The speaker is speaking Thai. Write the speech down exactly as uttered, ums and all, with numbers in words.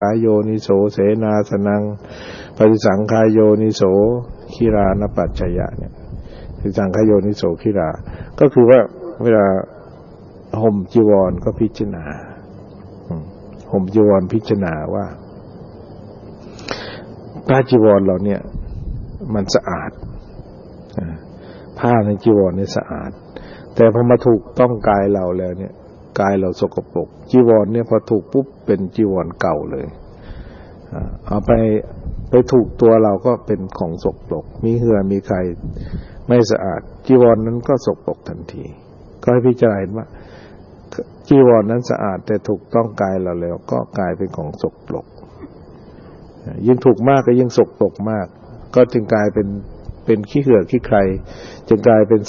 กายโยนิโสเสนาสนังปฏิสังขายโยนิโสคิรานปัจจยะเนี่ยปฏิสังขายโยนิโสคิราก็คือว่าเวลาห่มจีวรก็พิจารณาห่มจีวรพิจารณาว่าผ้าจีวรเราเนี่ยมันสะอาดผ้าในจีวรเนี่ยสะอาดแต่พอมาถูกต้องกายเราแล้วเนี่ยกายเราสกปรกจีวรเนี่ยพอถูกปุ๊บเป็นจีวรเก่าเลยเอาไปไปถูกตัวเราก็เป็นของสกปรกมีเหื่อมีใครไม่สะอาดจีวรนั้นก็สกปรกทันทีก็ให้พิจารณาว่าจีวรนั้นสะอาดแต่ถูกต้องกายเราแล้วก็กลายเป็นของสกปรกยิ่งถูกมากก็ยิ่งสกปรกมากก็จึงกลายเป็นเป็นขี้เหื่อขี้ใครจึงกลายเป็น